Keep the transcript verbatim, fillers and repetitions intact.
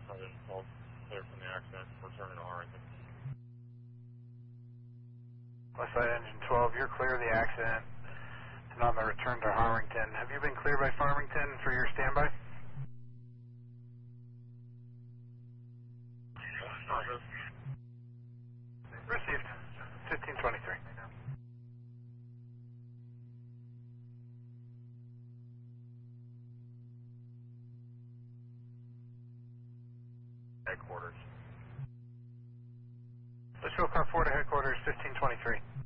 Sergeant called clear from the accident, returning to Harrington. Westside Engine twelve, you're clear of the accident and on the return to Harrington. Have you been cleared by Farmington for your standby? Roger. Received. fifteen twenty-three. Headquarters. Let's go car four to headquarters, fifteen twenty-three.